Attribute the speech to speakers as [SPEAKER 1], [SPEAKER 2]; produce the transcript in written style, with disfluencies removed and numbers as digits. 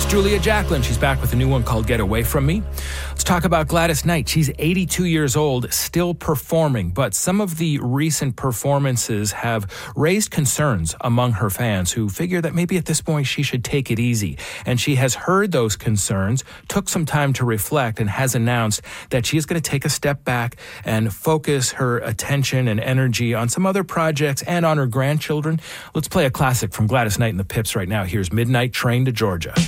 [SPEAKER 1] Julia Jacklin. She's back with a new one called Get Away From Me. Let's talk about Gladys Knight. She's 82 years old, still performing, but some of the recent performances have raised concerns among her fans who figure that maybe at this point she should take it easy. And she has heard those concerns, took some time to reflect, and has announced that she is going to take a step back and focus her attention and energy on some other projects and on her grandchildren. Let's play a classic from Gladys Knight and the Pips right now. Here's Midnight Train to Georgia.